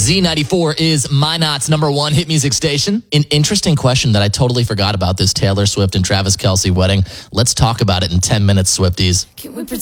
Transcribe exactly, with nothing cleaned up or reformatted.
Z ninety-four is Minot's number one hit music station. An interesting question that I totally forgot about this Taylor Swift and Travis Kelce wedding. Let's talk about it in ten minutes, Swifties.